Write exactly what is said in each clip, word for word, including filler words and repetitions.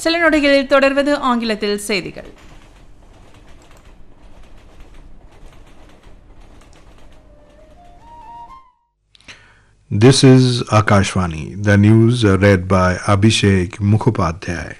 சில நொடிகளில் தொடர்வது ஆங்கிலத்தில் செய்திகள். This is Akashvani. The news are read by Abhishek Mukhopadhyay.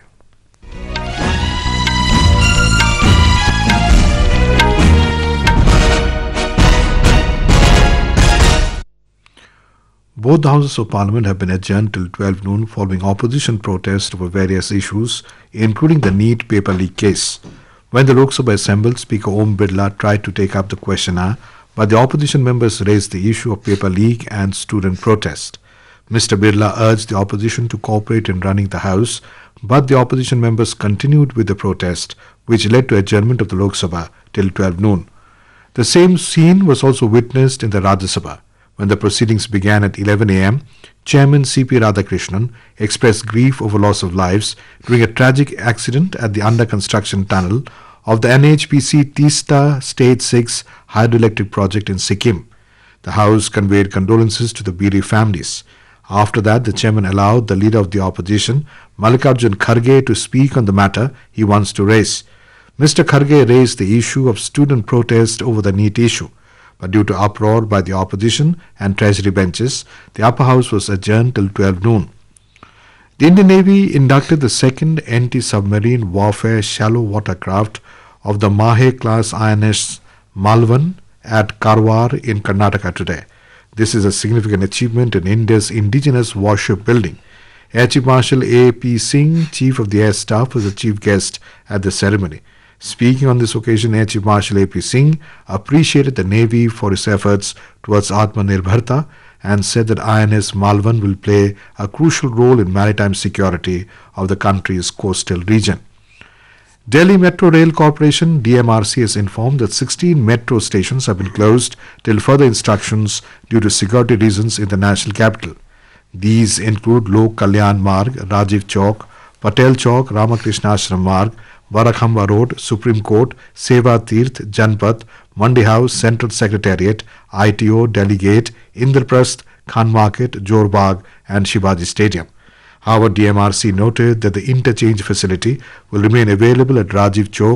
Both the houses of parliament have been adjourned till twelve noon following opposition protests over various issues, including the NEET paper leak case. When the Lok Sabha assembled, Speaker Om Birla tried to take up the question hour, but the opposition members raised the issue of paper leak and student protest. Mister Birla urged the opposition to cooperate in running the House, but the opposition members continued with the protest, which led to adjournment of the Lok Sabha till twelve noon. The same scene was also witnessed in the Rajya Sabha. When the proceedings began at eleven a m, Chairman C P Radhakrishnan expressed grief over loss of lives during a tragic accident at the under-construction tunnel of the N H P C Teesta Stage six hydroelectric project in Sikkim. The House conveyed condolences to the bereaved families. After that, the chairman allowed the leader of the opposition, Mallikarjun Kharge, to speak on the matter he wants to raise. Mister Kharge raised the issue of student protest over the NEET issue, but due to uproar by the opposition and treasury benches, the upper house was adjourned till twelve noon. The Indian Navy inducted the second anti-submarine warfare shallow water craft of the Mahe class I N S Malvan at Karwar in Karnataka today. This is a significant achievement in India's indigenous warship building. Air Chief Marshal A P Singh, Chief of the Air Staff, was the chief guest at the ceremony. Speaking on this occasion, Air Chief Marshal A P Singh appreciated the Navy for its efforts towards Atmanirbharta and said that I N S Malvan will play a crucial role in maritime security of the country's coastal region. Delhi Metro Rail Corporation D M R C has informed that sixteen metro stations have been closed till further instructions due to security reasons in the national capital. These include Lok Kalyan Marg, Rajiv Chowk, Patel Chowk, Ramakrishna Ashram Marg, Barakhamba Road, Supreme Court, Seva Tirth, Janpath, Mandi House, Central Secretariat, I T O, Delhi Gate, Indraprasth, Khan Market, Jorbagh and Shivaji Stadium. However, D M R C noted that the interchange facility will remain available at Rajiv Chowk,